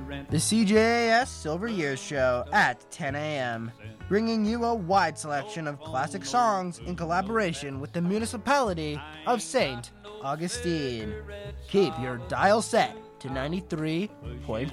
The CJAS Silver Years Show at 10 a.m., bringing you a wide selection of classic songs in collaboration with the municipality of St. Augustine. Keep your dial set to 93.5.